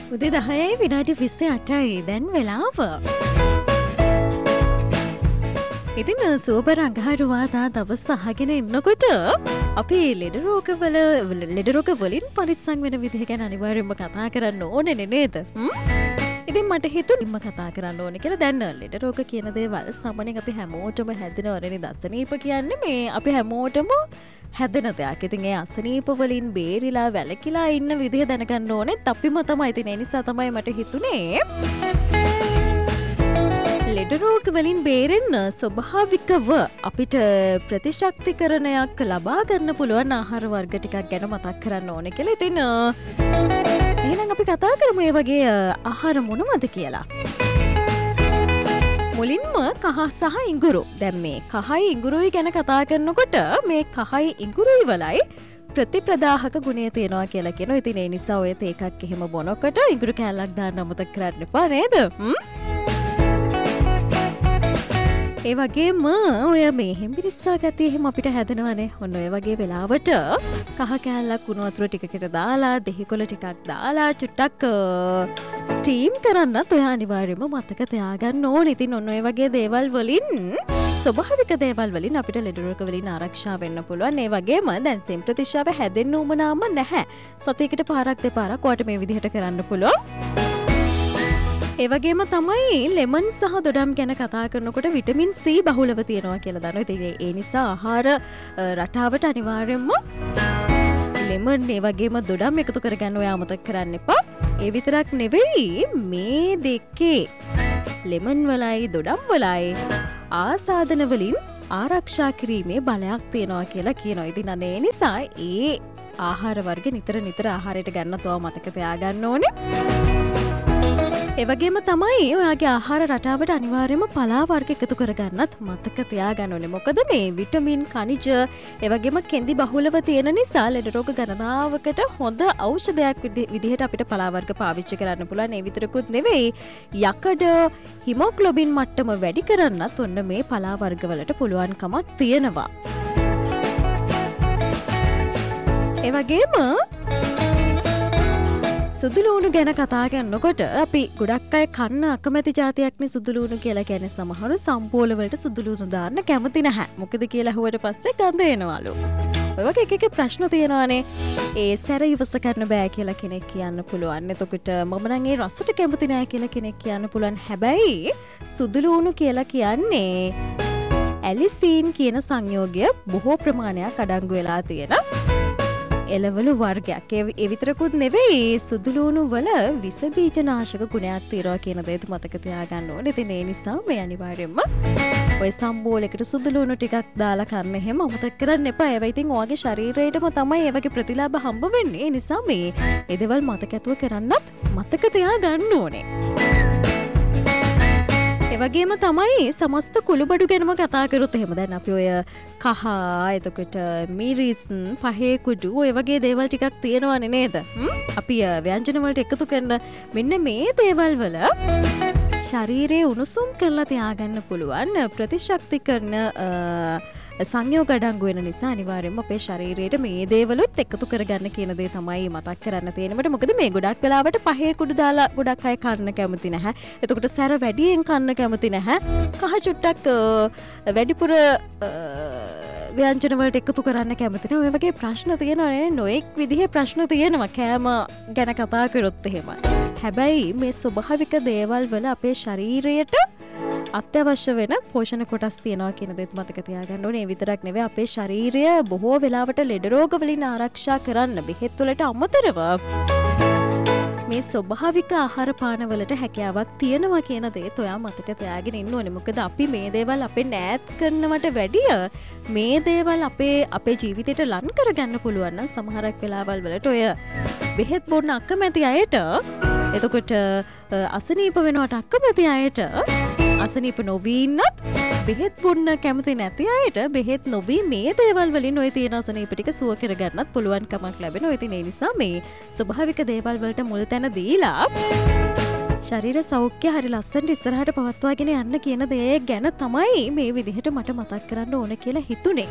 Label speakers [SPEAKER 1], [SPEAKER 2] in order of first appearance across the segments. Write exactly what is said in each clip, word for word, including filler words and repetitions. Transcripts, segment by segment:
[SPEAKER 1] උදේ දහයයි විනාඩි විස්ස අටයි දැන් වෙලාව. ඉතින් සුවබර අඟහරුවාදා දවස් අහගෙන ඉන්නකොට අපි ලෙඩ රෝගවල ලෙඩ රෝග වලින් පරිස්සම් වෙන විදිහ ගැන අනිවාර්යයෙන්ම කතා කරන්න ඕනේ නේද? ඉතින් මට හිතුණා මම කතා කරන්න ඕනේ කියලා. දැන් ලෙඩ රෝග කියන දේවල් සාමාන්‍යයෙන් අපි හැමෝටම හැදෙනවනේ. දසනීප කියන්නේ මේ අපි හැමෝටම හැදෙන දෙයක්. ඉතින් ඒ අසනීප වලින් බේරිලා වැළකීලා ඉන්න විදිහ දැනගන්න ඕනේ. අපිම තමයි. ඉතින් ඒ නිසා තමයි මට හිතුනේ ලෙඩ රෝග වලින් බේරෙන්න ස්වභාවිකව අපිට ප්‍රතිශක්තිකරණයක් ලබා ගන්න පුළුවන් ආහාර වර්ග ටිකක් ගැන මතක් කරන්න ඕනේ කියලා. ඉතින් එහෙනම් අපි කතා කරමු මේ වගේ ආහාර මොනවද කියලා. මුලින්ම කහ සහ ඉඟුරු. දැන් මේ කහයි ඉඟුරුයි ගැන කතා කරනකොට මේ කහයි ඉඟුරුයි වලයි ප්‍රතිප්‍රදාහක ගුණය තියෙනවා කියලා කියනවා. ඉතින් ඒ නිසා ඔය තේ එකක් එහෙම බොනකොට ඉඟුරු කෑල්ලක් දාන්න අමතක කරන්න එපා නේද? ඒ වගේම ඔය මේ හෙම්බිරිස්සා ගතිය එහෙම අපිට හැදෙනවනේ. ඔන්න ඔය වගේ වෙලාවට කහ කෑල්ලක් උණු වතුර ටිකකට දාලා දෙහිකොළ ටිකක් දාලා චුට්ටක් ස්ටීම් කරන්නත් ඔය අනිවාර්යයෙන්ම මතක තියාගන්න ඕනේ. ඉතින් ඔන්න ඔය වගේ දේවල් වලින් ස්වභාවික දේවල් වලින් අපිට ලෙඩ රෝග වලින් ආරක්ෂා වෙන්න පුළුවන්. ඒ වගේම දැන් සෙම් ප්‍රතිශාව හැදෙන්න උවමනාම නැහැ. සතියකට පාරක් දෙපාරක් ඔයාට මේ විදිහට කරන්න පුළුවන්. ඒ වගේම තමයි ලෙමන් සහ දොඩම් ගැන කතා කරනකොට විටමින් C බහුලව තියෙනවා කියලා දන්නවා. ඉතින් ඒ නිසා ආහාර රටාවට අනිවාර්යයෙන්ම ලෙමන් ඒ වගේම දොඩම් එකතු කරගන්න ඔයා අමතක කරන්න එපා. ඒ විතරක් නෙවෙයි මේ දෙකේ ලෙමන් වලයි දොඩම් වලයි ආසාදන වලින් ආරක්ෂා කිරීමේ බලයක් තියෙනවා කියලා කියනවා. ඉතින් අනේ ඒ නිසා ඒ ආහාර වර්ග නිතර නිතර ආහාරයට ගන්න තව මතක තියාගන්න ඕනේ. ඒ වගේම තමයි ඔයාගේ ආහාර රටාවට අනිවාර්යයෙන්ම පලා වර්ග එකතු කරගන්නත් මතක තියාගන්න ඕනේ. මොකද මේ විටමින් කනිජ ඒ වගේම කෙඳි බහුලව තියෙන නිසා ලෙඩ රෝග ගණනාවකට හොඳ ඖෂධයක් විදිහට අපිට පලා වර්ග පාවිච්චි කරන්න පුළුවන්. ඒ විතරකුත් නෙවෙයි යකඩ හිමොග්ලොබින් මට්ටම වැඩි කරන්නත් ඔන්න මේ පලා වර්ග වලට පුළුවන්කමක් තියෙනවා. ඒ වගේම සුදුලූණු ගැන කතා කරනකොට අපි ගොඩක් අය කන්න අකමැති જાතියක්නේ සුදුලූණු කියලා කියන්නේ. සමහරු සම්පෝල වලට සුදුලූණු දාන්න කැමති නැහැ. මොකද කියලා අහුවට පස්සේ ගඳ එනවලු. ඔය වගේ එක එක ප්‍රශ්න තියෙනවානේ. ඒ සැර ඉවස ගන්න බෑ කියලා කෙනෙක් කියන්න පුළුවන්. එතකොට මම නම් ඒ රසට කැමති නෑ කියලා කෙනෙක් කියන්න පුළුවන්. හැබැයි සුදුලූණු කියලා කියන්නේ ඇලිසීන් කියන සංයෝගය බොහෝ ප්‍රමාණයක් අඩංගු වෙලා තියෙන එළවලු වර්ගයක්. ඒ විතරකුත් නෙවෙයි සුදුලූණු වල විස බීජනාශක ගුණයක් තියෙනවා කියන දේ මතක තියාගන්න ඕනේ. ඉතින් ඒ නිසා මේ අනිවාර්යයෙන්ම ඔය සම්බෝලයකට සුදුලූණු ටිකක් දාලා කන්න එහෙම අමතක කරන්න එපා. ඒවා ඉතින් ඔයාගේ ශරීරයටම තමයි ඒ වගේ ප්‍රතිලාභ හම්බ වෙන්නේ. ඒ නිසා මේ ඒ දේවල් මතක ඇතුව කරන්නත් මතක තියාගන්න ඕනේ. වගේම තමයි සමස්ත කුළුබඩු ගැනම කතා කරොත් එහෙම දැන් අපි ඔය කහ එතකොට මිරිස් පහේ කුඩු ඔය වගේ දේවල් ටිකක් තියෙනවනේ නේද? අපි ව්‍යංජන වලට එකතු කරන මෙන්න මේ දේවල් වල ශරීරයේ උණුසුම් කරලා තියාගන්න පුළුවන් ප්‍රතිශක්තිකරණ සංයෝග අඩංගු වෙන නිසා අනිවාර්යයෙන්ම අපේ ශරීරයට මේ දේවලුත් එකතු කරගන්න කියන දේ තමයි මතක් කරන්න තියෙනවට. මොකද මේ ගොඩක් වෙලාවට පහේ කුඩු දාලා ගොඩක් අය කන්න කැමති නැහැ. එතකොට සැර වැඩියෙන් කන්න කැමති නැහැ. කහ චුට්ටක් වැඩිපුර ව්‍යංජන වලට එකතු කරන්න කැමති නැහැ. ඔය වගේ ප්‍රශ්න තියෙනවා නේ. නොඑක් විදිහේ ප්‍රශ්න තියෙනවා කෑම ගැන කතා කරොත් එහෙම. හැබැයි මේ ස්වභාවික දේවල් වල අපේ ශරීරයට අත්‍යවශ්‍ය වෙන පෝෂණ කොටස් තියෙනවා කියන දේත් මතක තියාගන්න ඕනේ. ඒ විතරක් නෙවෙයි අපේ ශරීරය බොහෝ වෙලාවට ලෙඩ රෝග වලින් ආරක්ෂා කරන්න බෙහෙත් වලට අමතරව මේ ස්වභාවික ආහාර පාන වලට හැකියාවක් තියෙනවා කියන දේත් ඔයා මතක තියාගෙන ඉන්න ඕනේ. මොකද අපි මේ දේවල් අපේ නෑත් කරනවට වැඩිය මේ දේවල් අපේ අපේ ජීවිතයට ලං කරගන්න පුළුවන් නම් සමහරක් වෙලාවල් වලට ඔය බෙහෙත් බොන්න අකමැති අයට එතකොට අසනීප වෙනවට අකමැති අයට අසනීප නොවී ඉන්නත් බෙහෙත් බොන්න කැමති නැති අයට බෙහෙත් නොබී මේ දේවල් වලින් ඔය තියෙන අසනීප ටික සුව කරගන්නත් පුළුවන්කමක් ලැබෙනවා. ඉතින් ඒ නිසා මේ ස්වභාවික දේවල් වලට මුල් තැන දීලා ශරීර සෞඛ්‍ය හරි ලස්සනට ඉස්සරහට පවත්වාගෙන යන්න කියන දේ ගැන තමයි මේ විදිහට මට මතක් කරන්න ඕන කියලා හිතුනේ.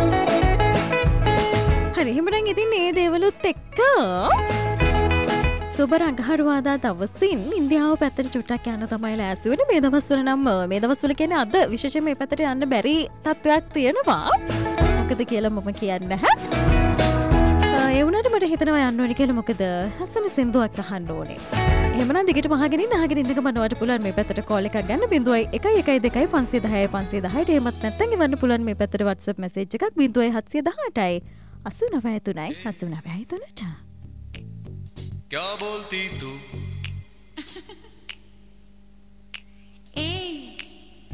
[SPEAKER 1] හරි එහෙනම් ඉතින් මේ දේවලුත් එක්ක සුබ රඟහරුවාදා දවසින් ඉන්දියාව පැත්තට චුට්ටක් යන්න තමයි ලෑස්ති වෙන්නේ. මේ දවස්වල නම් මේ දවස්වල කියන්නේ අද විශේෂයෙන් මේ පැත්තට යන්න බැරි තත්වයක් තියෙනවා. මොකද කියලා මම කියන්නේ නැහැ. ඒ වුණාට මට හිතෙනවා යන්න ඕනේ කියලා. මොකද ලස්සන සින්දුවක් අහන්න ඕනේ. එහෙමනම් දිගටම අහගෙන ඉන්න අහගෙන ඉන්නක මනවට පුළුවන් මේ පැත්තට කෝල් එකක් ගන්න බිංදුවයි එකයි එකයි දෙකයි පන්සිය දහයයි පන්සිය දහයට. එහෙමත් නැත්නම් එවන්න පුළුවන් මේ පැත්තට WhatsApp message එකක් බිංදුවයි හත්සිය දහඅටයි අසූ නවය තුනයි අසූ නවය තුනට.
[SPEAKER 2] क्या बोलती तू